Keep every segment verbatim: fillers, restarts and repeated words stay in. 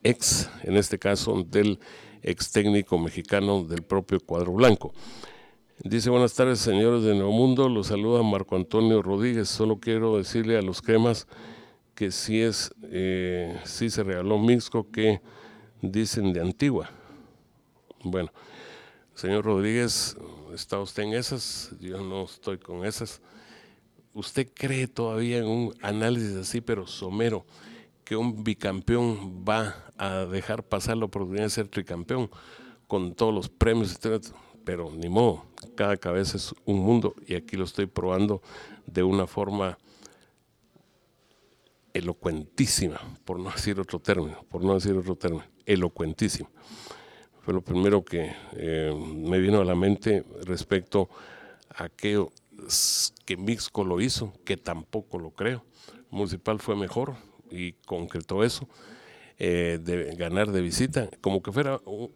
ex, en este caso, del ex técnico mexicano del propio cuadro blanco. Dice, buenas tardes, señores de Nuevo Mundo, los saluda Marco Antonio Rodríguez. Solo quiero decirle a los cremas que sí es, eh, sí se regaló Mixco, que dicen de Antigua. Bueno, señor Rodríguez, está usted en esas, yo no estoy con esas. ¿Usted cree todavía en un análisis así, pero somero, que un bicampeón va a dejar pasar la oportunidad de ser tricampeón con todos los premios, etcétera? Pero ni modo, cada cabeza es un mundo y aquí lo estoy probando de una forma elocuentísima, por no decir otro término, por no decir otro término, elocuentísimo. Fue lo primero que eh, me vino a la mente respecto a aquello que Mixco lo hizo, que tampoco lo creo. Municipal fue mejor y concretó eso, eh, de ganar de visita, como que fuera un,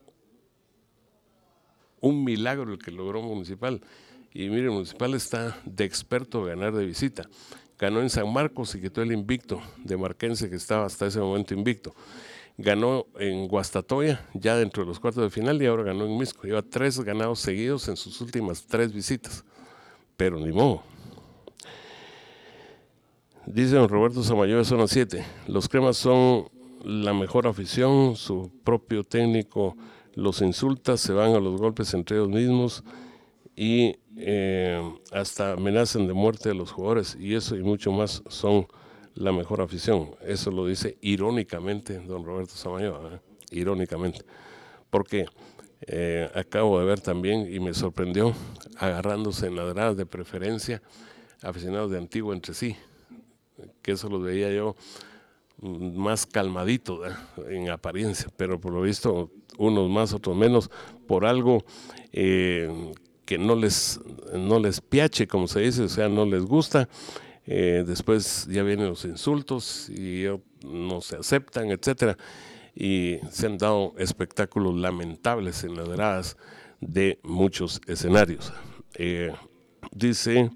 un milagro el que logró Municipal. Y mire, Municipal está de experto a ganar de visita. Ganó en San Marcos y quitó el invicto de Marquense, que estaba hasta ese momento invicto. Ganó en Guastatoya, ya dentro de los cuartos de final, y ahora ganó en Mixco. Lleva tres ganados seguidos en sus últimas tres visitas. Pero ni modo. Dice don Roberto Samayoa, zona siete. Los cremas son la mejor afición, su propio técnico los insulta, se van a los golpes entre ellos mismos y eh, hasta amenazan de muerte a los jugadores, y eso y mucho más son la mejor afición. Eso lo dice irónicamente don Roberto Samayoa, ¿eh? Irónicamente, porque eh, acabo de ver también y me sorprendió agarrándose en las gradas de preferencia aficionados de Antigua entre sí, que eso lo veía yo más calmadito, ¿eh? En apariencia, pero por lo visto unos más, otros menos, por algo eh, que no les, no les piache, como se dice, o sea, no les gusta. Eh, después ya vienen los insultos y no se aceptan, etcétera, y se han dado espectáculos lamentables en las gradas de muchos escenarios. Eh, dice,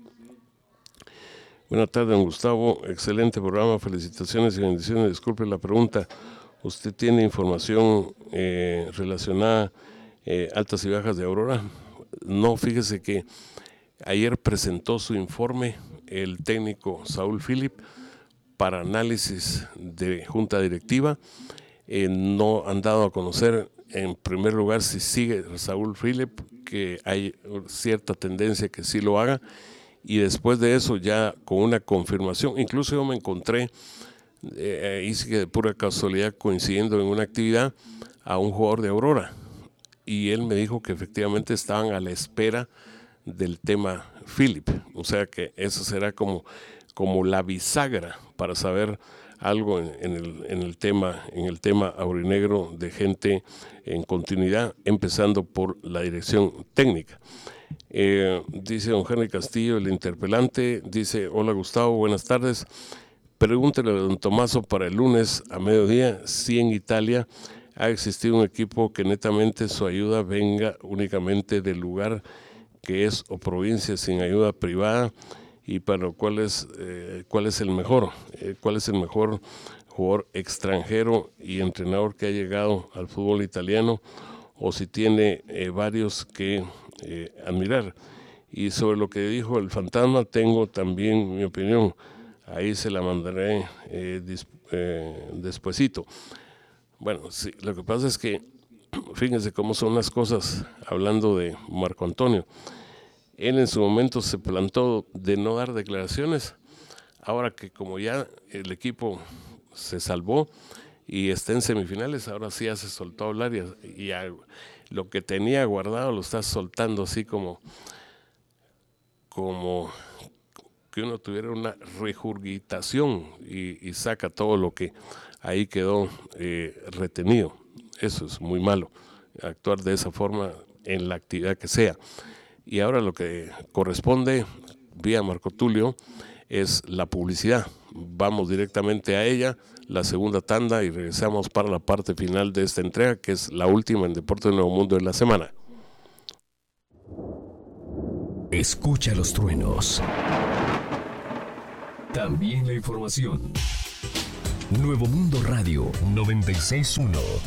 buenas tardes, don Gustavo, excelente programa, felicitaciones y bendiciones. Disculpe la pregunta, ¿usted tiene información eh, relacionada eh, altas y bajas de Aurora? No, fíjese que ayer presentó su informe el técnico Saúl Philip para análisis de junta directiva. Eh, no han dado a conocer, en primer lugar, si sigue Saúl Philip, que hay cierta tendencia que sí lo haga, y después de eso ya con una confirmación. Incluso yo me encontré, eh, ahí sí que de pura casualidad, coincidiendo en una actividad, a un jugador de Aurora, y él me dijo que efectivamente estaban a la espera del tema Philip, o sea que eso será como, como la bisagra para saber algo en, en, el, en, el tema, en el tema aurinegro de gente en continuidad, empezando por la dirección técnica. Eh, dice don Henry Castillo, el interpelante, dice, hola Gustavo, buenas tardes, pregúntele a don Tomaso para el lunes a mediodía si en Italia ha existido un equipo que netamente su ayuda venga únicamente del lugar que es o provincia sin ayuda privada, y para lo cual es, eh, cuál es el mejor, eh, cuál es el mejor jugador extranjero y entrenador que ha llegado al fútbol italiano, o si tiene eh, varios que eh, admirar. Y sobre lo que dijo el fantasma tengo también mi opinión, ahí se la mandaré eh, dis, eh, despuesito. Bueno, sí, lo que pasa es que fíjense cómo son las cosas, hablando de Marco Antonio. Él en su momento se plantó de no dar declaraciones, ahora que como ya el equipo se salvó y está en semifinales, ahora sí ya se soltó a hablar y, y ya lo que tenía guardado lo está soltando así como, como que uno tuviera una regurgitación y, y saca todo lo que ahí quedó eh, retenido. Eso es muy malo, actuar de esa forma en la actividad que sea. Y ahora lo que corresponde, vía Marco Tulio, es la publicidad. Vamos directamente a ella, la segunda tanda, y regresamos para la parte final de esta entrega, que es la última en Deportes Nuevo Mundo de la semana. Escucha los truenos. También la información. Nuevo Mundo Radio noventa y seis punto uno.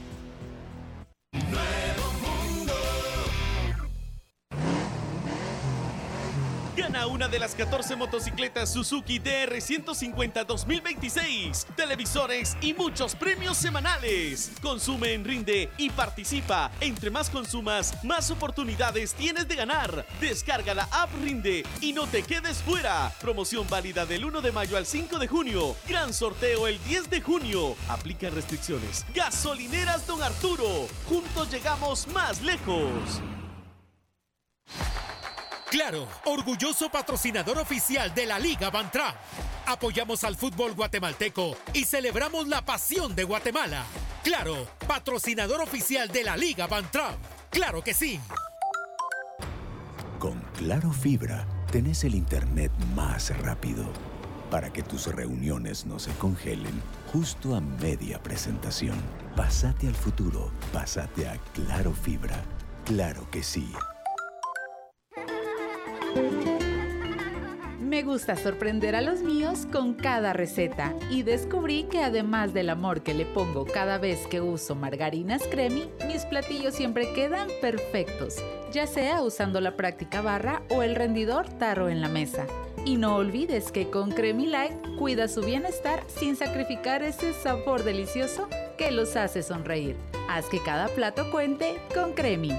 Gana una de las catorce motocicletas Suzuki D R ciento cincuenta dos mil veintiséis, televisores y muchos premios semanales. Consume en Rinde y participa. Entre más consumas, más oportunidades tienes de ganar. Descarga la app Rinde y no te quedes fuera. Promoción válida del uno de mayo al cinco de junio. Gran sorteo el diez de junio. Aplican restricciones. Gasolineras Don Arturo. Juntos llegamos más lejos. Claro, orgulloso patrocinador oficial de la Liga Bantra. Apoyamos al fútbol guatemalteco y celebramos la pasión de Guatemala. Claro, patrocinador oficial de la Liga Bantra. ¡Claro que sí! Con Claro Fibra, tenés el internet más rápido para que tus reuniones no se congelen justo a media presentación. Pásate al futuro, pásate a Claro Fibra. ¡Claro que sí! Me gusta sorprender a los míos con cada receta y descubrí que además del amor que le pongo cada vez que uso margarinas Cremi, mis platillos siempre quedan perfectos, ya sea usando la práctica barra o el rendidor tarro en la mesa. Y no olvides que con Cremi Light cuida su bienestar sin sacrificar ese sabor delicioso que los hace sonreír. Haz que cada plato cuente con Cremi.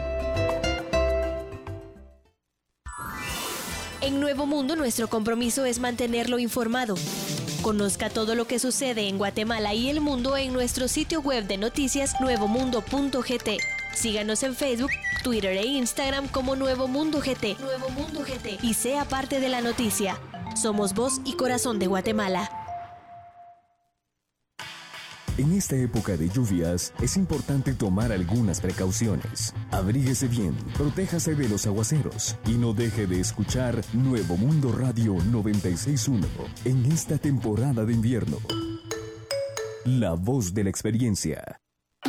En Nuevo Mundo, nuestro compromiso es mantenerlo informado. Conozca todo lo que sucede en Guatemala y el mundo en nuestro sitio web de noticias nuevo mundo punto g t. Síganos en Facebook, Twitter e Instagram como Nuevo Mundo G T. Nuevo Mundo G T. Y sea parte de la noticia. Somos voz y corazón de Guatemala. En esta época de lluvias, es importante tomar algunas precauciones. Abríguese bien, protéjase de los aguaceros y no deje de escuchar Nuevo Mundo Radio noventa y seis punto uno en esta temporada de invierno. La voz de la experiencia.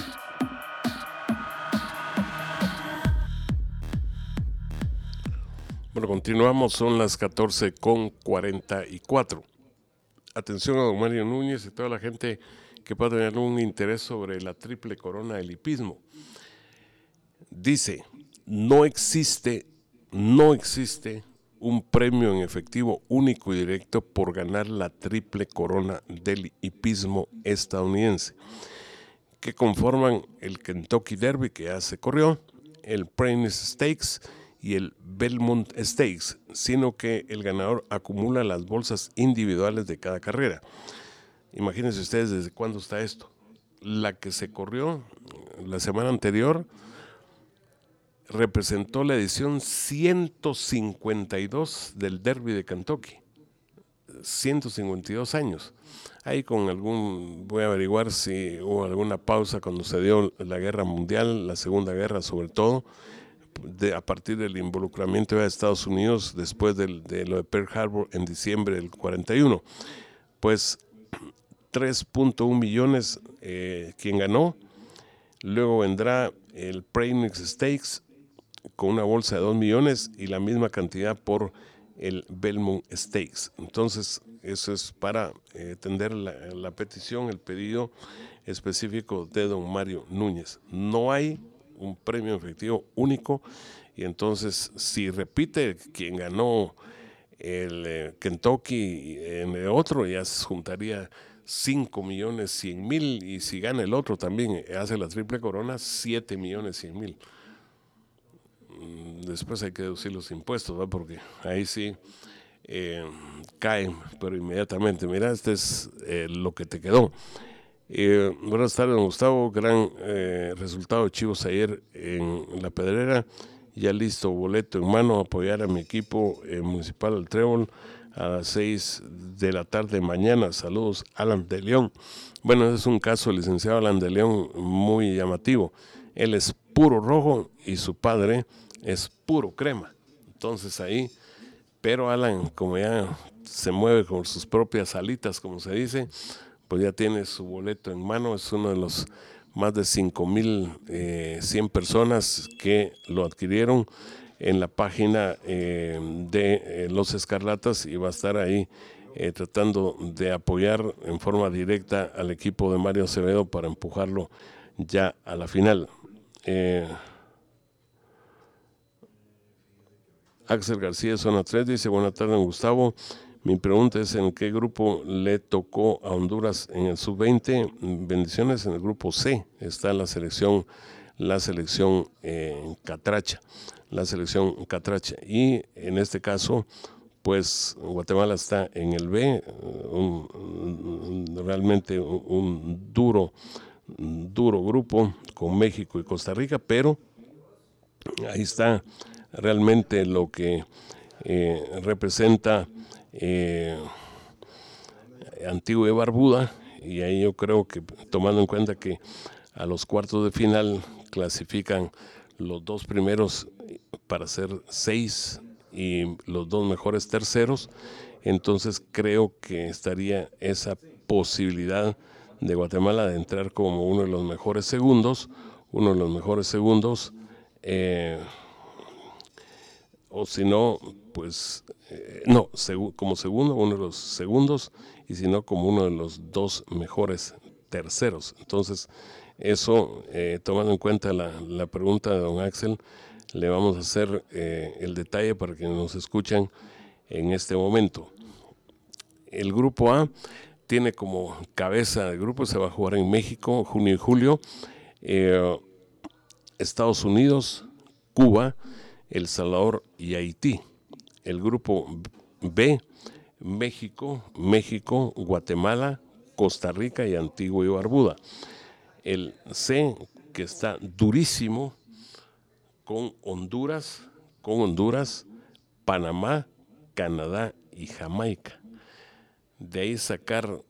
Bueno, continuamos, son las catorce con cuarenta y cuatro. Atención a don Mario Núñez y toda la gente que pueda tener un interés sobre la triple corona del hipismo. Dice, no existe, no existe un premio en efectivo único y directo por ganar la triple corona del hipismo estadounidense, que conforman el Kentucky Derby, que ya se corrió, el Preakness Stakes y el Belmont Stakes, sino que el ganador acumula las bolsas individuales de cada carrera. Imagínense ustedes desde cuándo está esto. La que se corrió la semana anterior representó la edición ciento cincuenta y dos del Derby de Kentucky. ciento cincuenta y dos años. Ahí con algún, voy a averiguar si hubo alguna pausa cuando se dio la guerra mundial, la segunda guerra sobre todo, de, a partir del involucramiento de Estados Unidos después del, de lo de Pearl Harbor en diciembre del cuarenta y uno. Pues tres punto uno millones eh, quien ganó. Luego vendrá el Preakness Stakes con una bolsa de dos millones y la misma cantidad por el Belmont Stakes. Entonces eso es para eh, atender la, la petición, el pedido específico de don Mario Núñez. No hay un premio efectivo único y entonces si repite quien ganó el eh, Kentucky en el otro, ya se juntaría cinco millones cien mil y si gana el otro también hace la triple corona, siete millones cien mil. Después hay que deducir los impuestos, ¿verdad? Porque ahí sí eh, caen, pero inmediatamente. Mira, este es eh, lo que te quedó. Eh, buenas tardes, don Gustavo. Gran eh, resultado de Chivos ayer en La Pedrera. Ya listo, boleto en mano, apoyar a mi equipo eh, municipal del Trébol a las seis de la tarde mañana. Saludos, Alan de León. Bueno, ese es un caso, licenciado Alan de León, muy llamativo. Él es puro rojo y su padre es puro crema. Entonces ahí, pero Alan, como ya se mueve con sus propias alitas, como se dice, pues ya tiene su boleto en mano. Es uno de los más de cinco mil cien personas que lo adquirieron en la página eh, de eh, Los Escarlatas y va a estar ahí eh, tratando de apoyar en forma directa al equipo de Mario Acevedo para empujarlo ya a la final. Eh, Axel García, zona tres, dice: buenas tardes, Gustavo. Mi pregunta es: ¿en qué grupo le tocó a Honduras en el sub veinte? Bendiciones. En el grupo C está la selección, la selección eh, Catracha, la selección Catracha. Y en este caso, pues Guatemala está en el B, un, un, realmente un, un duro, un duro grupo con México y Costa Rica, pero ahí está realmente lo que eh, representa eh, Antigua y Barbuda, y ahí yo creo que, tomando en cuenta que a los cuartos de final clasifican los dos primeros para ser seis y los dos mejores terceros, entonces creo que estaría esa posibilidad de Guatemala de entrar como uno de los mejores segundos, uno de los mejores segundos, eh, o si no, pues, eh, no, seg- como segundo, uno de los segundos, y si no, como uno de los dos mejores terceros. Entonces, eso, eh, tomando en cuenta la, la pregunta de don Axel, le vamos a hacer eh, el detalle para que nos escuchen en este momento. El grupo A tiene como cabeza de grupo, se va a jugar en México, junio y julio, eh, Estados Unidos, Cuba, El Salvador y Haití. El grupo B, México, México, Guatemala, Costa Rica y Antigua y Barbuda. El C, que está durísimo, con Honduras, con Honduras, Panamá, Canadá y Jamaica. De ahí sacar,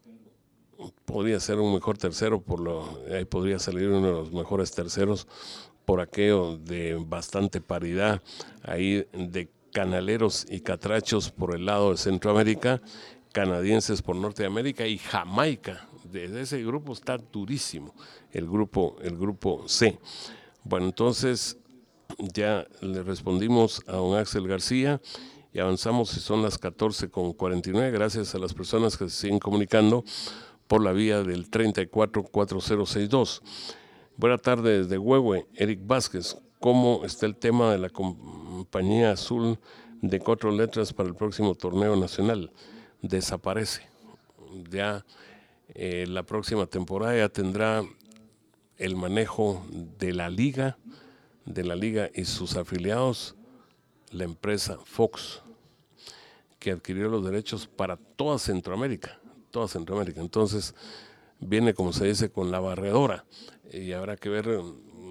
podría ser un mejor tercero, por lo, ahí podría salir uno de los mejores terceros por aquello de bastante paridad ahí de canaleros y catrachos por el lado de Centroamérica, canadienses por Norteamérica y Jamaica. De ese grupo está durísimo, el grupo, el grupo C. Bueno, entonces ya le respondimos a don Axel García y avanzamos, y son las catorce con cuarenta y nueve, gracias a las personas que se siguen comunicando por la vía del treinta y cuatro cuatrocientos sesenta y dos. Buenas tardes desde Huehue, Eric Vázquez. ¿Cómo está el tema de la compañía azul de cuatro letras para el próximo torneo nacional? Desaparece. Ya eh, la próxima temporada ya tendrá el manejo de la liga, de la liga y sus afiliados, la empresa Fox, que adquirió los derechos para toda Centroamérica, toda Centroamérica. Entonces viene, como se dice, con la barredora, y habrá que ver,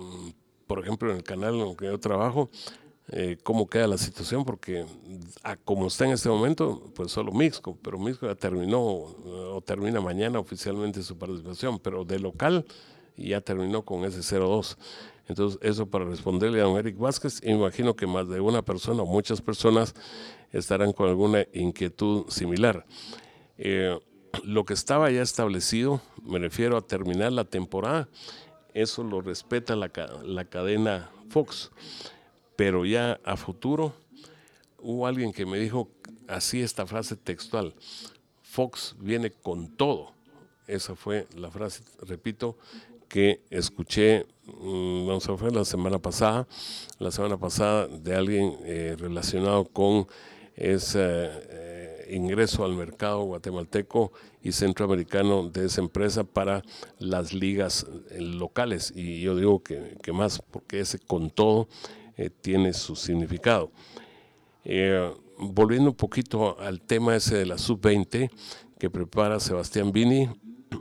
por ejemplo, en el canal en el que yo trabajo, eh, cómo queda la situación, porque a como está en este momento, pues solo Mixco, pero Mixco ya terminó, o termina mañana oficialmente su participación, pero de local ya terminó con ese cero dos. Entonces, eso para responderle a don Eric Vázquez. Imagino que más de una persona o muchas personas estarán con alguna inquietud similar. Eh, lo que estaba ya establecido, me refiero a terminar la temporada, eso lo respeta la, la cadena Fox, pero ya a futuro hubo alguien que me dijo así esta frase textual: Fox viene con todo. Esa fue la frase, repito, que escuché, no sé, fue la semana pasada, la semana pasada de alguien eh, relacionado con ese eh, ingreso al mercado guatemalteco y centroamericano de esa empresa para las ligas eh, locales. Y yo digo que, que más, porque ese con todo eh, tiene su significado. Eh, volviendo un poquito al tema ese de la sub veinte que prepara Sebastián Vini,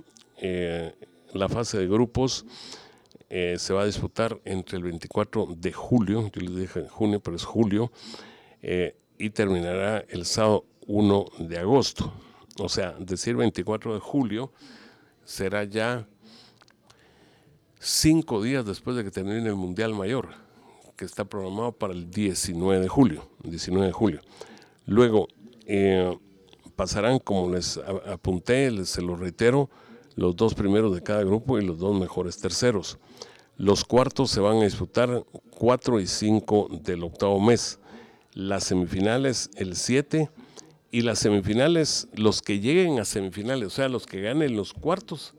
eh, la fase de grupos eh, se va a disputar entre el veinticuatro de julio, yo les dije junio, pero es julio, eh, y terminará el sábado uno de agosto. O sea, decir veinticuatro de julio será ya cinco días después de que termine el Mundial Mayor, que está programado para el diecinueve de julio. diecinueve de julio. Luego eh, pasarán, como les apunté, les, se lo reitero, los dos primeros de cada grupo y los dos mejores terceros. Los cuartos se van a disputar cuatro y cinco del octavo mes. Las semifinales el siete y las semifinales, los que lleguen a semifinales, o sea, los que ganen los cuartos,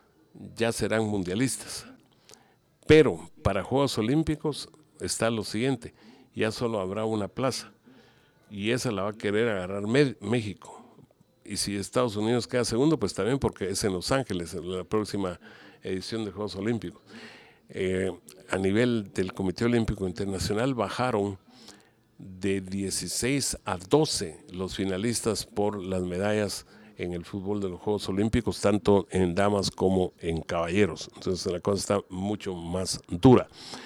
ya serán mundialistas. Pero para Juegos Olímpicos está lo siguiente, ya solo habrá una plaza y esa la va a querer agarrar México. Y si Estados Unidos queda segundo, pues también, porque es en Los Ángeles, en la próxima edición de Juegos Olímpicos. Eh, a nivel del Comité Olímpico Internacional bajaron de dieciséis a doce los finalistas por las medallas en el fútbol de los Juegos Olímpicos, tanto en damas como en caballeros. Entonces la cosa está mucho más dura.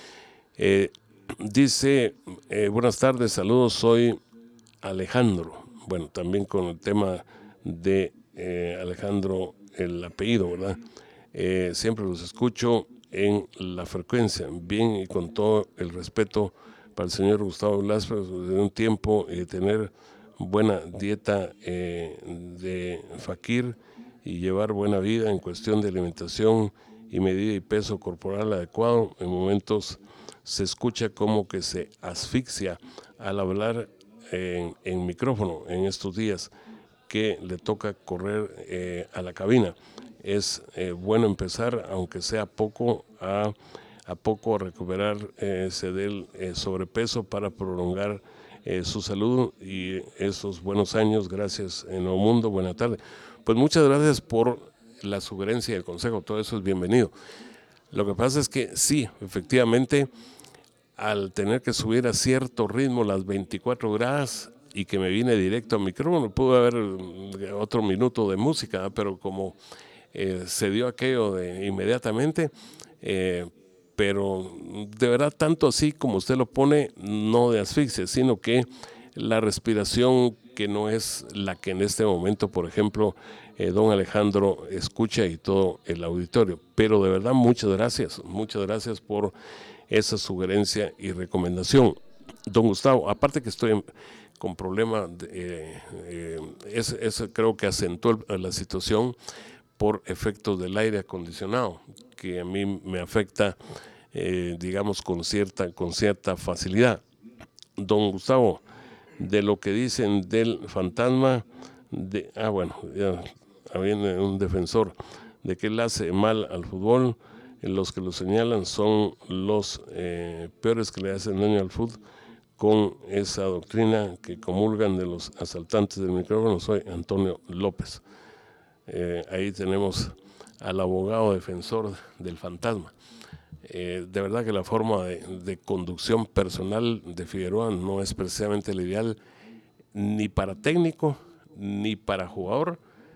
Eh, dice, eh, buenas tardes, saludos, soy Alejandro. Bueno, también con el tema de eh, Alejandro, el apellido, ¿verdad? Eh, siempre los escucho en la frecuencia, bien y con todo el respeto para el señor Gustavo Velasco, de un tiempo y de tener buena dieta eh, de fakir y llevar buena vida en cuestión de alimentación y medida y peso corporal adecuado. En momentos se escucha como que se asfixia al hablar en, en micrófono en estos días que le toca correr eh, a la cabina. Es eh, bueno empezar, aunque sea poco, a, a poco a recuperar eh, ese del eh, sobrepeso para prolongar eh, su salud y esos buenos años. Gracias, en Nuevo Mundo. Buena tarde. Pues muchas gracias por la sugerencia y el consejo. Todo eso es bienvenido. Lo que pasa es que sí, efectivamente, al tener que subir a cierto ritmo las veinticuatro gradas y que me vine directo al micrófono, pudo haber otro minuto de música, pero como eh, se dio aquello de inmediatamente, eh, pero de verdad tanto así como usted lo pone, no de asfixia, sino que la respiración que no es la que en este momento, por ejemplo, eh, don Alejandro escucha y todo el auditorio. Pero de verdad muchas gracias, muchas gracias por esa sugerencia y recomendación. Don Gustavo, aparte que estoy en, con problema, de, eh, eh, es, es, creo que acentuó la situación por efectos del aire acondicionado, que a mí me afecta, eh, digamos, con cierta, con cierta facilidad. Don Gustavo, de lo que dicen del fantasma, de, ah bueno, ya viene un defensor, de que él hace mal al fútbol, los que lo señalan son los eh, peores que le hacen daño al fútbol, con esa doctrina que comulgan de los asaltantes del micrófono. Soy Antonio López. Eh, ahí tenemos al abogado defensor del fantasma. Eh, de verdad que la forma de, de conducción personal de Figueroa no es precisamente la ideal, ni para técnico, ni para jugador,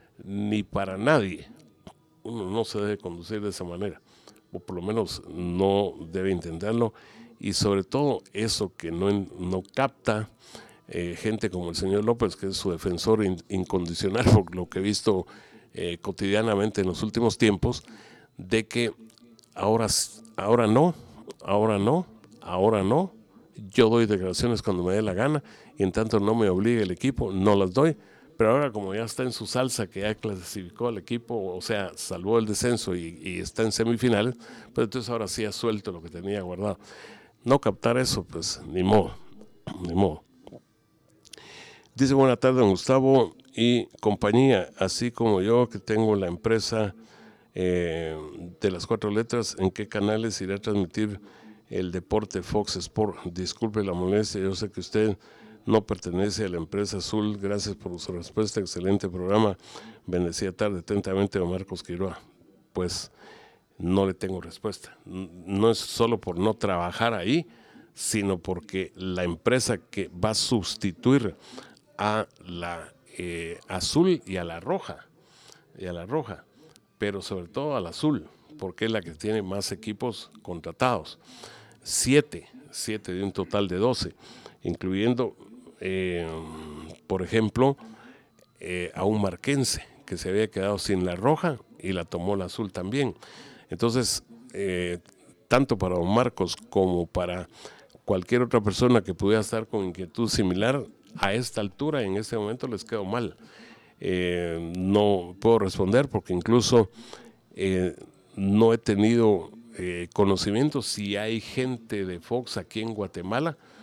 ni para nadie. Uno no se debe conducir de esa manera, o por lo menos no debe intentarlo, y sobre todo eso que no, no capta eh, gente como el señor López, que es su defensor in, incondicional, por lo que he visto eh, cotidianamente en los últimos tiempos, de que ahora, ahora no, ahora no, ahora no, yo doy declaraciones cuando me dé la gana, y en tanto no me obligue el equipo, no las doy. Pero ahora, como ya está en su salsa, que ya clasificó al equipo, o sea, salvó el descenso y, y está en semifinales, pues entonces ahora sí ha suelto lo que tenía guardado. No captar eso, pues ni modo, ni modo. Dice, buena tarde, don Gustavo y compañía, así como yo que tengo la empresa eh, de las cuatro letras, ¿en qué canales irá a transmitir el deporte Fox Sport? Disculpe la molestia, yo sé que usted no pertenece a la empresa azul. Gracias por su respuesta, excelente programa. Bendecida tarde, atentamente, don Marcos Quiroa. Pues no le tengo respuesta. No es solo por no trabajar ahí, sino porque la empresa que va a sustituir a la eh, azul y a la roja, y a la roja, pero sobre todo a la azul, porque es la que tiene más equipos contratados. Siete, siete de un total de doce, incluyendo Eh, por ejemplo, eh, a un marquense que se había quedado sin la roja y la tomó la azul también. Entonces, eh, tanto para don Marcos como para cualquier otra persona que pudiera estar con inquietud similar, a esta altura, en este momento, les quedó mal. Eh, no puedo responder porque incluso eh, no he tenido eh, conocimiento si hay gente de Fox aquí en Guatemala,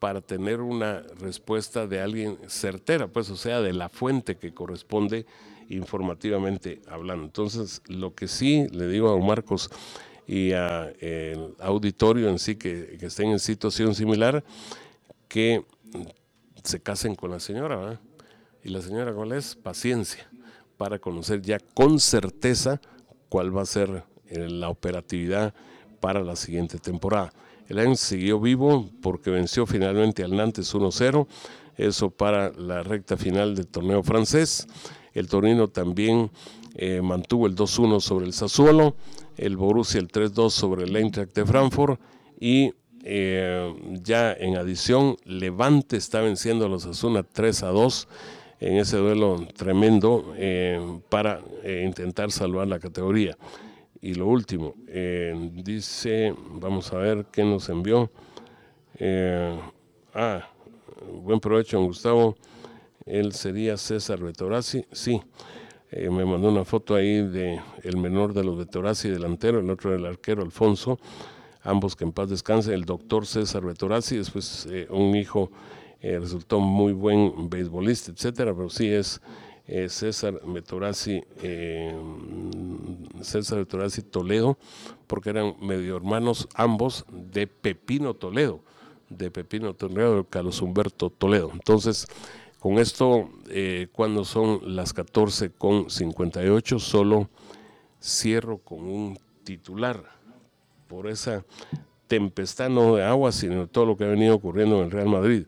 para tener una respuesta de alguien certera, pues, o sea, de la fuente que corresponde informativamente hablando. Entonces, lo que sí le digo a don Marcos y al auditorio en sí que, que estén en situación similar, que se casen con la señora, ¿verdad? Y la señora, ¿cuál es? Paciencia, para conocer ya con certeza cuál va a ser eh, la operatividad para la siguiente temporada. El Lens siguió vivo porque venció finalmente al Nantes uno cero, eso para la recta final del torneo francés. El Torino también eh, mantuvo el dos uno sobre el Sassuolo, el Borussia el tres dos sobre el Eintracht de Frankfurt y eh, ya en adición Levante está venciendo a los Osasuna tres a dos en ese duelo tremendo eh, para eh, intentar salvar la categoría. Y lo último, eh, dice, vamos a ver qué nos envió. Eh, ah, buen provecho, don Gustavo. Él sería César Vettorazzi, sí. Eh, me mandó una foto ahí de el menor de los Vettorazzi, delantero, el otro del arquero Alfonso, ambos que en paz descansen. El doctor César Vettorazzi, después eh, un hijo eh, resultó muy buen beisbolista, etcétera, pero sí es eh, César Vettorazzi, eh, César Vettorazzi Toledo, porque eran medio hermanos ambos de Pepino Toledo, de Pepino Toledo, Carlos Humberto Toledo. Entonces, con esto, eh, cuando son las catorce con cincuenta y ocho, solo cierro con un titular por esa tempestad, no de agua, sino de todo lo que ha venido ocurriendo en el Real Madrid.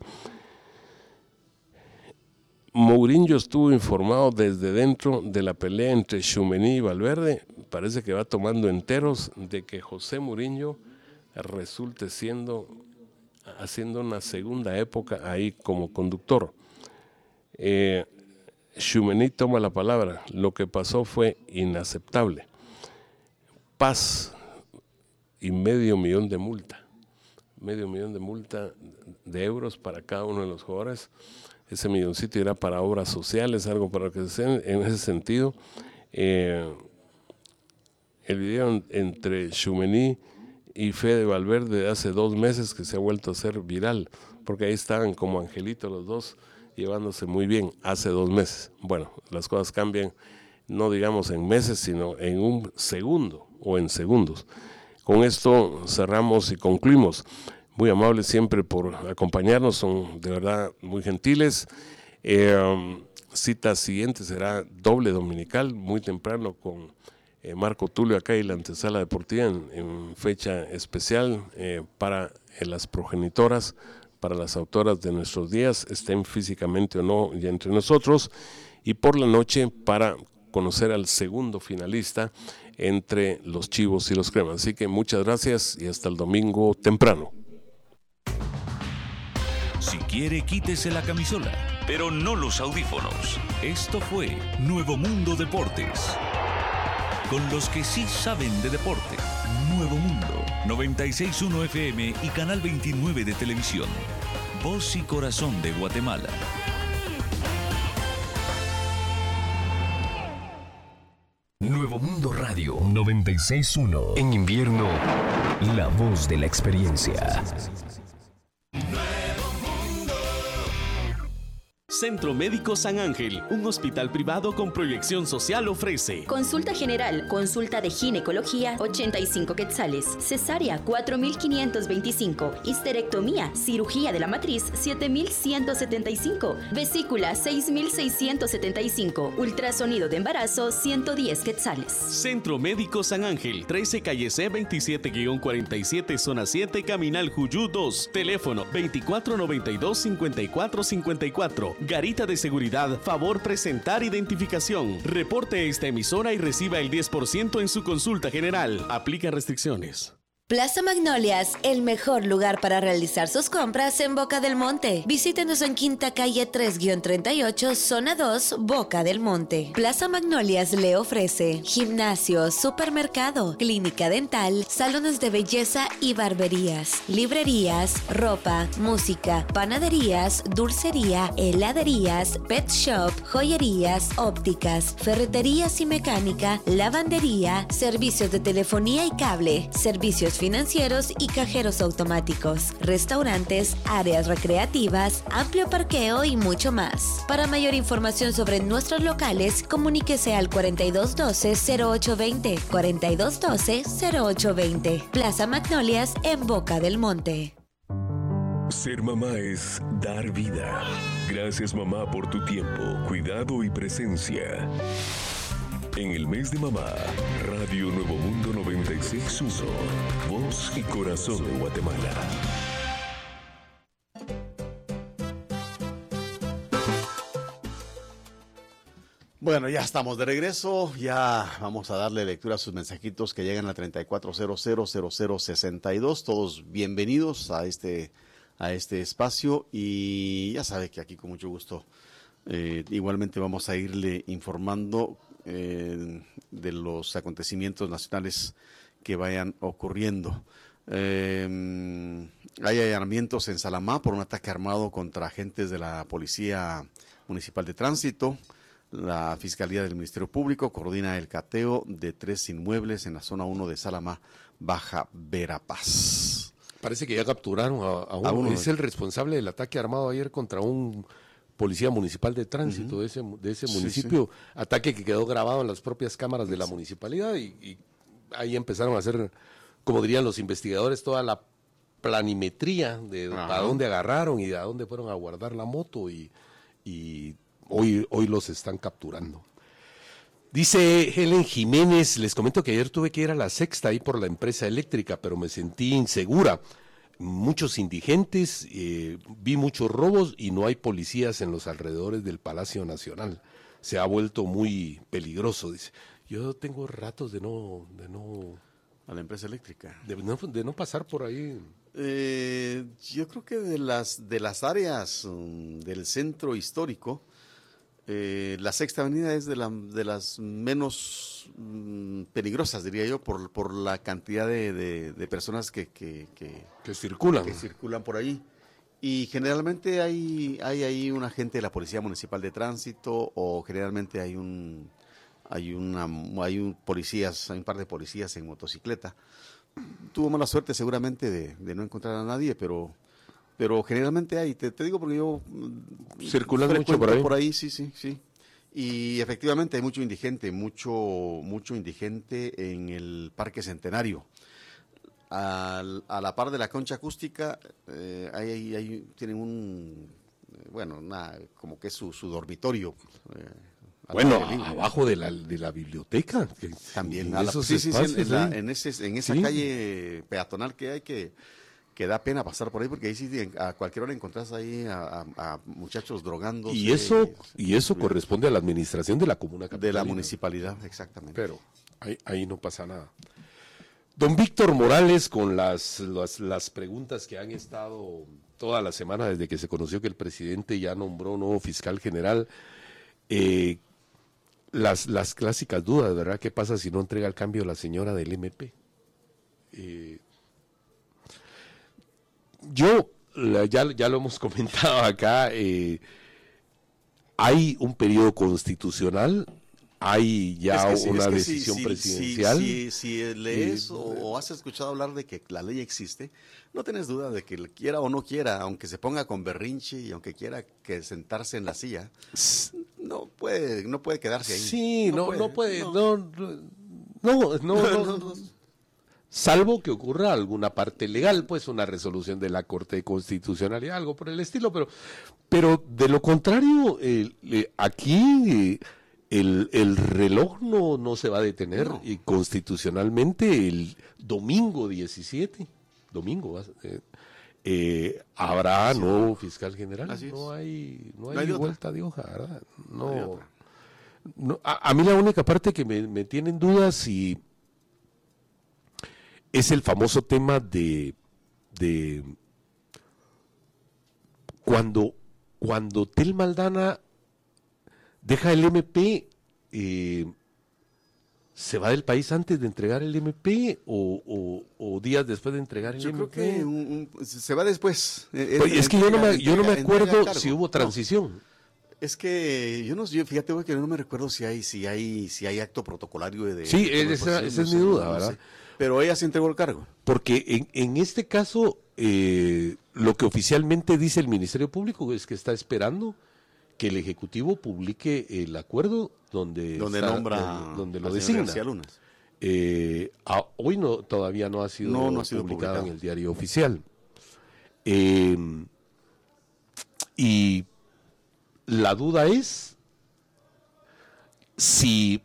Mourinho estuvo informado desde dentro de la pelea entre Tchouaméni y Valverde, parece que va tomando enteros de que José Mourinho resulte siendo, haciendo una segunda época ahí como conductor. Eh, Tchouaméni toma la palabra, lo que pasó fue inaceptable. Paz y medio millón de multa, medio millón de multa de euros para cada uno de los jugadores. Ese milloncito irá para obras sociales, algo para que se en ese sentido. Eh, el video entre Tchouaméni y Fede Valverde de hace dos meses que se ha vuelto a ser viral, porque ahí estaban como angelitos los dos, llevándose muy bien hace dos meses. Bueno, las cosas cambian, no digamos en meses, sino en un segundo o en segundos. Con esto cerramos y concluimos. Muy amables siempre por acompañarnos, son de verdad muy gentiles. Eh, um, cita siguiente será doble dominical, muy temprano con eh, Marco Tulio acá y la antesala deportiva en, en fecha especial eh, para eh, las progenitoras, para las autoras de nuestros días, estén físicamente o no ya entre nosotros, y por la noche para conocer al segundo finalista entre los Chivos y los Cremas. Así que muchas gracias y hasta el domingo temprano. Si quiere, quítese la camisola, pero no los audífonos. Esto fue Nuevo Mundo Deportes, con los que sí saben de deporte. Nuevo Mundo, noventa y seis punto uno F M y Canal veintinueve de televisión. Voz y corazón de Guatemala. Nuevo Mundo Radio noventa y seis punto uno. En invierno, la voz de la experiencia. Centro Médico San Ángel, un hospital privado con proyección social, ofrece consulta general, consulta de ginecología, ochenta y cinco quetzales, cesárea, cuatro mil quinientos veinticinco, histerectomía, cirugía de la matriz, siete mil ciento setenta y cinco, vesícula, seis mil seiscientos setenta y cinco, ultrasonido de embarazo, ciento diez quetzales. Centro Médico San Ángel, trece calle C veintisiete guión cuarenta y siete, zona siete, Caminal Juyú dos, teléfono veinticuatro noventa y dos cincuenta y cuatro cincuenta y cuatro. Garita de seguridad, favor presentar identificación. Reporte esta emisora y reciba el diez por ciento en su consulta general. Aplica restricciones. Plaza Magnolias, el mejor lugar para realizar sus compras en Boca del Monte. Visítenos en Quinta Calle tres guión treinta y ocho, Zona dos, Boca del Monte. Plaza Magnolias le ofrece gimnasio, supermercado, clínica dental, salones de belleza y barberías, librerías, ropa, música, panaderías, dulcería, heladerías, pet shop, joyerías, ópticas, ferreterías y mecánica, lavandería, servicios de telefonía y cable, servicios financieros y cajeros automáticos, restaurantes, áreas recreativas, amplio parqueo y mucho más. Para mayor información sobre nuestros locales, comuníquese al cuarenta y dos doce cero ocho veinte, cuarenta y dos doce cero ocho veinte. Plaza Magnolias en Boca del Monte. Ser mamá es dar vida. Gracias, mamá, por tu tiempo, cuidado y presencia. En el mes de mamá, Radio Nuevo Mundo noventa y seis punto uno, voz y corazón de Guatemala. Bueno, ya estamos de regreso, ya vamos a darle lectura a sus mensajitos que llegan a treinta y cuatro cero cero cero cero sesenta y dos. Todos bienvenidos a este, a este espacio y ya sabe que aquí con mucho gusto eh, igualmente vamos a irle informando eh, de los acontecimientos nacionales que vayan ocurriendo. Eh, hay allanamientos en Salamá por un ataque armado contra agentes de la Policía Municipal de Tránsito. La Fiscalía del Ministerio Público coordina el cateo de tres inmuebles en la zona uno de Salamá, Baja Verapaz. Parece que ya capturaron a, a, uno. a uno. Es el responsable del ataque armado ayer contra un policía municipal de tránsito uh-huh. de ese, de ese municipio. Sí, sí. Ataque que quedó grabado en las propias cámaras de la municipalidad y, y ahí empezaron a hacer, como dirían los investigadores, toda la planimetría de Ajá. a dónde agarraron y a dónde fueron a guardar la moto y... y Hoy, hoy los están capturando. Dice Helen Jiménez, les comento que ayer tuve que ir a la Sexta ahí por la empresa eléctrica, pero me sentí insegura. Muchos indigentes, eh, vi muchos robos y no hay policías en los alrededores del Palacio Nacional. Se ha vuelto muy peligroso, dice. Yo tengo ratos de no... De no a la empresa eléctrica. De no, de no pasar por ahí. Eh, yo creo que de las, de las áreas um, del centro histórico, Eh, la Sexta Avenida es de, la, de las menos mm, peligrosas, diría yo, por, por la cantidad de, de, de personas que, que, que, que circulan que circulan por ahí. Y generalmente hay, hay ahí un agente de la Policía Municipal de Tránsito o generalmente hay un hay una hay un policías, hay un par de policías en motocicleta. Tuvo mala suerte seguramente de, de no encontrar a nadie, pero Pero generalmente hay, te, te digo porque yo... Circulan mucho por ahí. Por ahí, sí, sí, sí. Y efectivamente hay mucho indigente, mucho mucho indigente en el Parque Centenario. Al, a la par de la concha acústica, eh, hay, hay, tienen un... Bueno, una, como que es su, su dormitorio. Eh, bueno, abajo de la, de la biblioteca. Que, también. A la, sí, sí, sí, en, la, en, ese, en esa sí. calle peatonal que hay que... que da pena pasar por ahí porque ahí sí a cualquier hora encontrás ahí a, a, a muchachos drogando. Y eso y eso corresponde a la administración de la comuna capitalina. De la municipalidad, exactamente. Pero ahí, ahí no pasa nada. Don Víctor Morales, con las, las, las preguntas que han estado toda la semana desde que se conoció que el presidente ya nombró nuevo fiscal general, eh, las, las clásicas dudas, ¿verdad? ¿Qué pasa si no entrega el cambio la señora del M P? Eh, Yo, ya, ya lo hemos comentado acá, eh, hay un periodo constitucional, hay ya es que sí, una es que decisión sí, presidencial. Si sí, sí, sí, lees eh, o, o has escuchado hablar de que la ley existe, no tienes duda de que quiera o no quiera, aunque se ponga con berrinche y aunque quiera que sentarse en la silla, no puede, no puede quedarse ahí. Sí, no, no puede, no, puede, no, no, no, no, no, no, no. Salvo que ocurra alguna parte legal, pues una resolución de la Corte de Constitucionalidad, algo por el estilo, pero, pero de lo contrario, eh, eh, aquí eh, el, el reloj no, no se va a detener no. y constitucionalmente el domingo diecisiete, domingo, eh, eh, habrá sí, nuevo fiscal general, no hay, no hay, no hay de vuelta de hoja, ¿verdad? No, no, no a, a mí la única parte que me, me tiene en dudas si... es el famoso tema de, de cuando, cuando Tel Maldana deja el M P, eh, ¿se va del país antes de entregar el M P o, o, o días después de entregar el yo M P? Yo creo que un, un, se va después. Oye, es, es que yo no me, yo no me acuerdo si hubo transición. No. Es que yo no sé, fíjate güey, que no me recuerdo si hay si hay si hay acto protocolario de sí, de esa, esa es mi duda, ¿verdad? No sé. Pero ella se entregó el cargo. Porque en, en este caso, eh, lo que oficialmente dice el Ministerio Público es que está esperando que el Ejecutivo publique el acuerdo donde, donde está, nombra donde, donde lo a designa. García Lunas. Eh, a, hoy no todavía no ha sido, no, no ha sido publicado publicado en el diario oficial. Eh, y la duda es si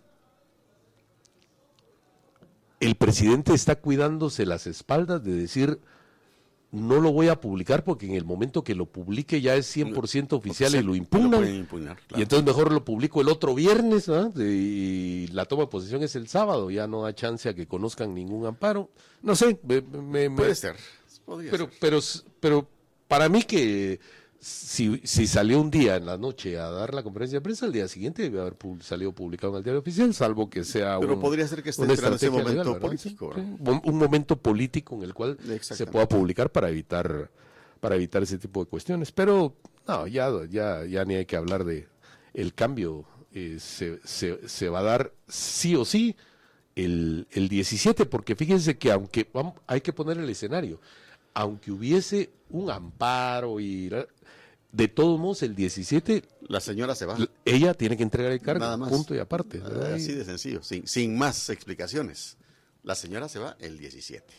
el presidente está cuidándose las espaldas de decir no lo voy a publicar porque en el momento que lo publique ya es cien por ciento oficial y lo impugnan. Lo impugnar, claro. Y entonces mejor lo publico el otro viernes, ¿eh? De, y la toma de posesión es el sábado, ya no da chance a que conozcan ningún amparo. No sé, me, me, puede me, ser. Podría pero, ser. pero, pero para mí que si, si salió un día en la noche a dar la conferencia de prensa, al día siguiente debe haber pu- salido publicado en el diario oficial, salvo que sea Pero un, podría ser que esté una esperando ese estrategia momento legal, ¿verdad? político. Sí, ¿verdad? un, un momento político en el cual se pueda publicar para evitar para evitar ese tipo de cuestiones. Pero no, ya, ya, ya ni hay que hablar de el cambio. Eh, se, se, se va a dar sí o sí el, el diecisiete, porque fíjense que aunque vamos, hay que poner el escenario, aunque hubiese un amparo y de todos modos el diecisiete la señora se va. Ella tiene que entregar el cargo, Nada más. punto y aparte. Ah, así de sencillo, sin, sin más explicaciones. La señora se va el diecisiete.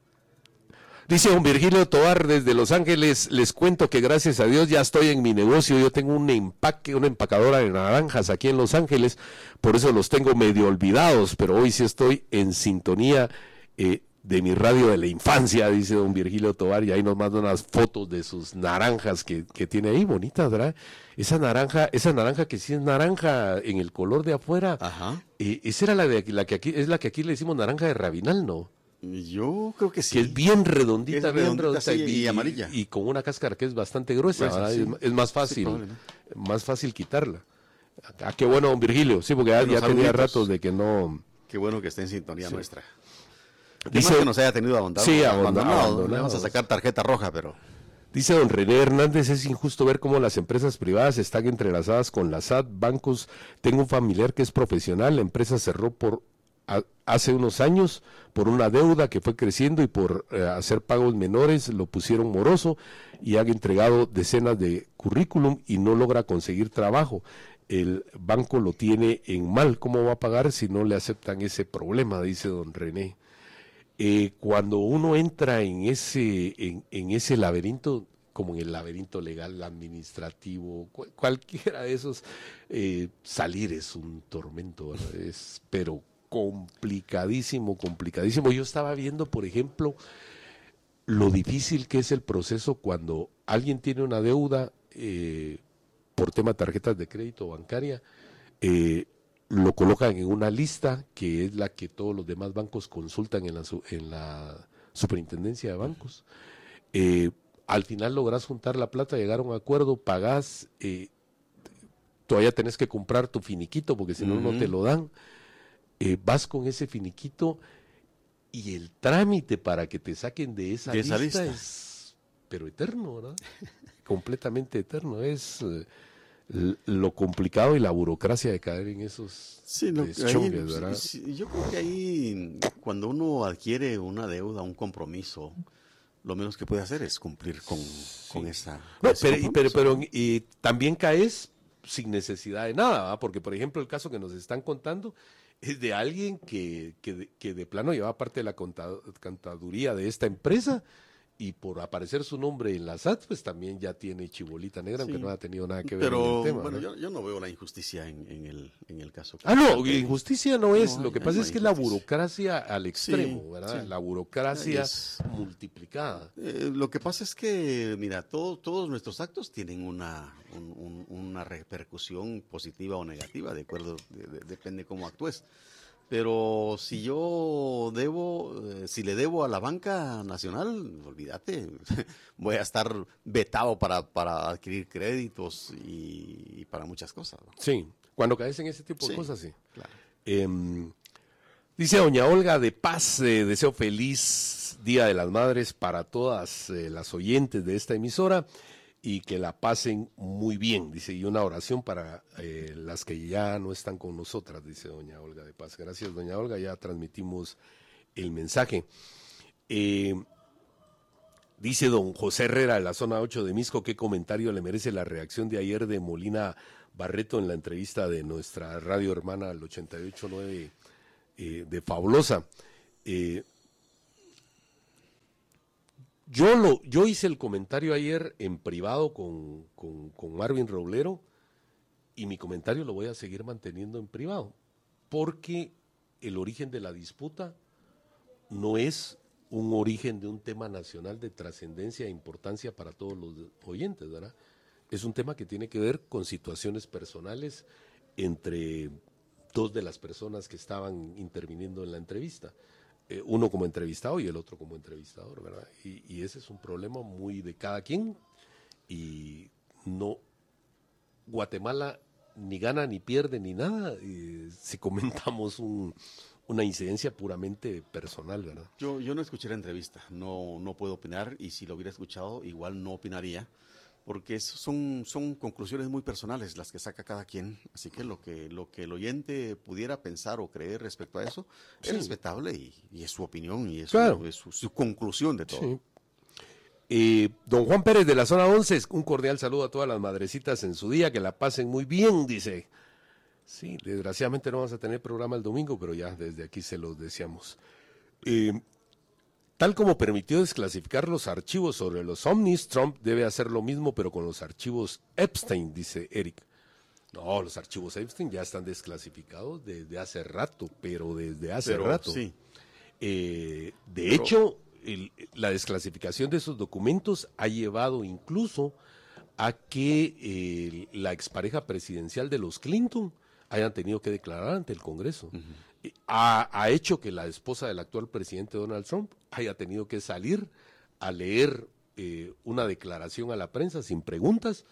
Dice don Virgilio Tobar desde Los Ángeles, les cuento que gracias a Dios ya estoy en mi negocio, yo tengo un empaque, una empacadora de naranjas aquí en Los Ángeles, por eso los tengo medio olvidados, pero hoy sí estoy en sintonía eh, de mi radio de la infancia, dice don Virgilio Tobar, y ahí nos manda unas fotos de sus naranjas que, que tiene ahí, bonitas, ¿verdad? Esa naranja, esa naranja que sí es naranja en el color de afuera, Ajá. Eh, esa era la de la que aquí, es la que aquí le decimos naranja de Rabinal, ¿no? Yo creo que sí. Que es bien redondita, es bien redondita, redondita sí, y, y, amarilla. Y con una cáscara que es bastante gruesa, Gruesa, ¿verdad? sí. es, es más fácil, Sí, más fácil quitarla. Ah, qué bueno, don Virgilio, sí, porque ya, Bueno, ya tenía saluditos. ratos de que no... Qué bueno que esté en sintonía Sí. nuestra. Dice- Dice que nos haya tenido abandonado. Sí, abandonado. abandonado. Le vamos a sacar tarjeta roja, pero... Dice don René Hernández, es injusto ver cómo las empresas privadas están entrelazadas con la S A T, bancos. Tengo un familiar que es profesional, la empresa cerró por a- hace unos años por una deuda que fue creciendo y por eh, hacer pagos menores lo pusieron moroso y han entregado decenas de currículum y no logra conseguir trabajo. El banco lo tiene en mal, ¿cómo va a pagar si no le aceptan ese problema? Dice don René. Eh, cuando uno entra en ese, en, en ese laberinto, como en el laberinto legal, administrativo, cu- cualquiera de esos, eh, salir es un tormento, ¿verdad? Es, pero complicadísimo, complicadísimo. Yo estaba viendo, por ejemplo, lo difícil que es el proceso cuando alguien tiene una deuda eh, por tema de tarjetas de crédito bancaria, eh, lo colocan en una lista que es la que todos los demás bancos consultan en la, su- en la superintendencia de bancos. Eh, al final lográs juntar la plata, llegar a un acuerdo, pagás, eh, todavía tenés que comprar tu finiquito porque si no, no Ujú. te lo dan. Eh, vas con ese finiquito y el trámite para que te saquen de esa, De esa lista, lista. es, pero eterno, ¿verdad? Completamente eterno. Es eh, l- lo complicado y la burocracia de caer en esos Sí, no, deschongues, ahí, ¿verdad? sí, sí, yo creo que ahí, cuando uno adquiere una deuda, un compromiso, lo menos que puede hacer es cumplir con, con esa. No, ese pero, y- pero, compromiso. pero y también caes sin necesidad de nada, ¿va? Porque por ejemplo el caso que nos están contando es de alguien que, que, de, que de plano llevaba parte de la conta- contaduría de esta empresa y por aparecer su nombre en la S A T, pues también ya tiene chibolita negra, Sí. aunque no ha tenido nada que ver Pero con el tema. bueno, ¿no? yo, yo no veo la injusticia en, en el, en el caso. que Ah, no, plantea. injusticia no es, No, lo que ahí pasa no es hay que la injusticia. burocracia al extremo, Sí, ¿verdad? sí. La burocracia Ahí es- multiplicada. Eh, lo que pasa es que, mira, todo- todos nuestros actos tienen una, un- un- una repercusión positiva o negativa, de acuerdo, de- de- depende cómo actúes. Pero si yo debo, eh, si le debo a la banca nacional, olvídate, voy a estar vetado para, para adquirir créditos y, y para muchas cosas, ¿no? Sí, cuando caes en ese tipo de Sí, cosas, sí. claro. Em, dice doña Olga de Paz, eh, deseo feliz Día de las Madres para todas eh, las oyentes de esta emisora y que la pasen muy bien, dice, y una oración para eh, las que ya no están con nosotras, dice doña Olga de Paz. Gracias, doña Olga, ya transmitimos el mensaje. Eh, dice don José Herrera de la zona ocho de Misco, ¿qué comentario le merece la reacción de ayer de Molina Barreto en la entrevista de nuestra radio hermana al ochenta y ocho punto nueve eh, de Fabulosa? Eh, yo, lo, yo hice el comentario ayer en privado con, con, con Marvin Roblero, y mi comentario lo voy a seguir manteniendo en privado, porque el origen de la disputa no es un origen de un tema nacional de trascendencia e importancia para todos los oyentes, ¿verdad? Es un tema que tiene que ver con situaciones personales entre dos de las personas que estaban interviniendo en la entrevista, eh, uno como entrevistado y el otro como entrevistador, ¿verdad? Y, y ese es un problema muy de cada quien, y no, Guatemala ni gana ni pierde ni nada eh, si comentamos un, una incidencia puramente personal, ¿verdad? Yo, yo no escuché la entrevista, no, no puedo opinar, y si lo hubiera escuchado igual no opinaría, porque son, son conclusiones muy personales las que saca cada quien, así que lo que lo que el oyente pudiera pensar o creer respecto a eso sí. es respetable, y, y es su opinión y es, claro. su, es su, su conclusión de todo. Sí. Eh, don Juan Pérez de la zona once, un cordial saludo a todas las madrecitas en su día, que la pasen muy bien, dice. Sí, desgraciadamente no vamos a tener programa el domingo, pero ya desde aquí se los deseamos. Eh, tal como permitió desclasificar los archivos sobre los ovnis, Trump debe hacer lo mismo, pero con los archivos Epstein, dice Eric. No, los archivos Epstein ya están desclasificados desde hace rato, pero desde hace pero, rato. Sí. Eh, de pero... hecho... El, la desclasificación de esos documentos ha llevado incluso a que eh, la expareja presidencial de los Clinton hayan tenido que declarar ante el Congreso. Uh-huh. Ha, ha hecho que la esposa del actual presidente Donald Trump haya tenido que salir a leer eh, una declaración a la prensa sin preguntas,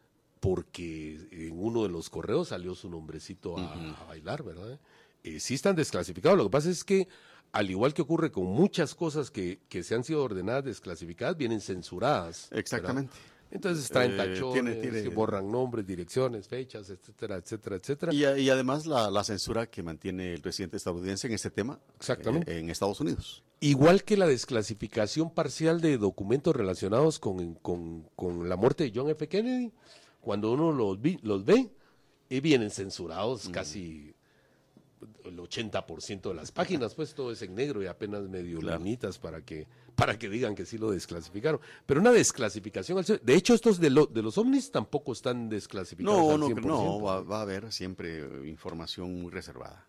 porque en uno de los correos salió su nombrecito a, uh-huh. a bailar, ¿verdad? Eh, sí están desclasificados, lo que pasa es que al igual que ocurre con muchas cosas que, que se han sido ordenadas desclasificadas, vienen censuradas. Exactamente. ¿Verdad? Entonces traen eh, tachones, tiene, tiene... que borran nombres, direcciones, fechas, etcétera, etcétera, etcétera. Y, y además la, la censura que mantiene el presidente estadounidense en este tema. Exactamente. Eh, en Estados Unidos. Igual que la desclasificación parcial de documentos relacionados con, con, con la muerte de John F. Kennedy, cuando uno los, vi, los ve, y vienen censurados mm. casi... el ochenta por ciento de las páginas, pues todo es en negro y apenas medio claro. linitas para que para que digan que sí lo desclasificaron. Pero una desclasificación, de hecho estos de, lo, de los ovnis tampoco están desclasificados no, al no, cien por ciento. No, va, va a haber siempre información muy reservada.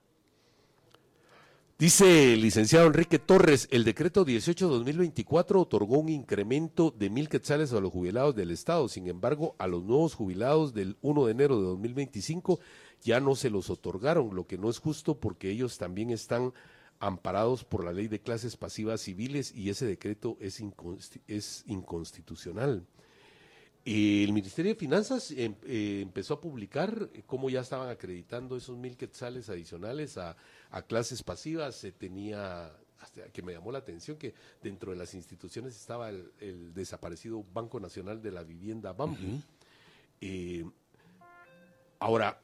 Dice el licenciado Enrique Torres, el decreto dieciocho dos mil veinticuatro otorgó un incremento de mil quetzales a los jubilados del Estado. Sin embargo, a los nuevos jubilados del primero de enero de dos mil veinticinco ya no se los otorgaron, lo que no es justo porque ellos también están amparados por la ley de clases pasivas civiles y ese decreto es, inconsti- es inconstitucional. Eh, el Ministerio de Finanzas eh, eh, empezó a publicar cómo ya estaban acreditando esos mil quetzales adicionales a, a clases pasivas. Se tenía, hasta que me llamó la atención, que dentro de las instituciones estaba el, el desaparecido Banco Nacional de la Vivienda, Bambi. Uh-huh. Eh, ahora,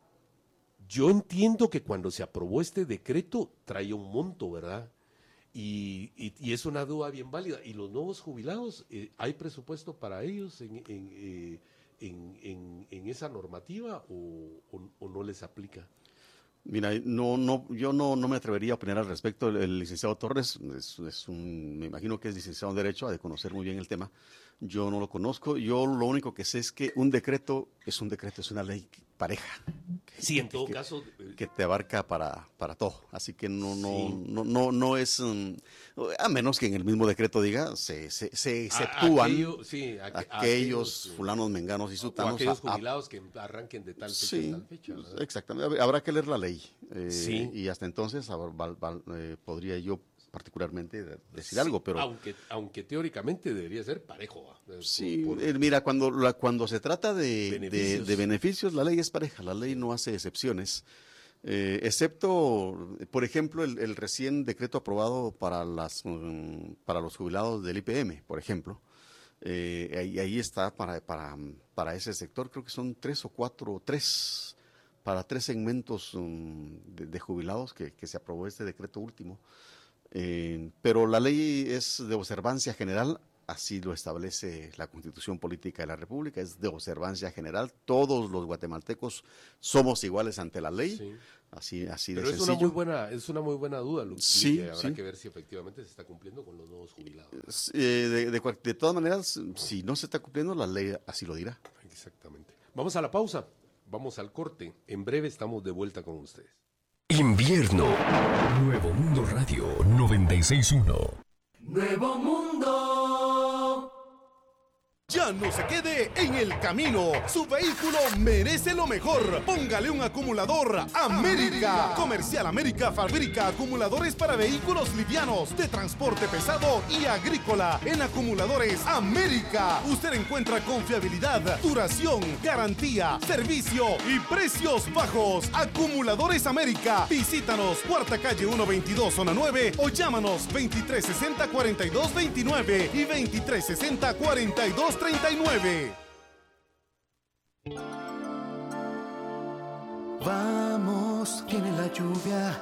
yo entiendo que cuando se aprobó este decreto traía un monto, ¿verdad? Y, y, y es una duda bien válida. ¿Y los nuevos jubilados, eh, hay presupuesto para ellos en, en, eh, en, en, en esa normativa o, o, o no les aplica? Mira, no, no, yo no, no me atrevería a opinar al respecto. El, el licenciado Torres es, es un, me imagino que es licenciado en Derecho, ha de conocer muy bien el tema. Yo no lo conozco. Yo lo único que sé es que un decreto es un decreto, es una ley pareja. Sí, en todo que, caso. Que te abarca para, para todo. Así que no, no, sí. no, no, no es, um, a menos que en el mismo decreto diga, se, se, se exceptúan aquello, sí, a, aquellos, aquellos fulanos, menganos y sutanos. O aquellos jubilados a, que arranquen de tal fecha sí, a tal fecha. ¿Verdad? Exactamente, habrá que leer la ley. Eh, sí. Y hasta entonces val, val, val, eh, podría yo particularmente decir sí, algo, pero aunque aunque teóricamente debería ser parejo. Sí, por, por... mira, cuando la, cuando se trata de beneficios. De, de beneficios, la ley es pareja, la ley no hace excepciones, eh, excepto, por ejemplo, el, el recién decreto aprobado para las um, para los jubilados del I P M, por ejemplo, eh, ahí, ahí está para para para ese sector, creo que son tres o cuatro, tres para tres segmentos um, de, de jubilados que, que se aprobó este decreto último. Eh, pero la ley es de observancia general, así lo establece la Constitución Política de la República, es de observancia general. Todos los guatemaltecos somos iguales ante la ley. Sí. Así, así Pero de es sencillo. una muy buena, es una muy buena duda, Luis. Sí, que habrá sí. que ver si efectivamente se está cumpliendo con los nuevos jubilados. Eh, de, de, de, de todas maneras, si no se está cumpliendo, la ley así lo dirá. Exactamente. Vamos a la pausa, vamos al corte. En breve estamos de vuelta con ustedes. Invierno. Nuevo Mundo Radio noventa y seis punto uno. Nuevo Mundo. Ya no se quede en el camino. Su vehículo merece lo mejor. Póngale un acumulador América. Comercial América fabrica acumuladores para vehículos livianos, de transporte pesado y agrícola. En Acumuladores América usted encuentra confiabilidad, duración, garantía, servicio y precios bajos. Acumuladores América. Visítanos, Cuarta Calle ciento veintidós, Zona nueve, o llámanos veintitrés sesenta, cuarenta y dos veintinueve y veintitrés sesenta, cuarenta y dos treinta y nueve. Vamos, viene la lluvia.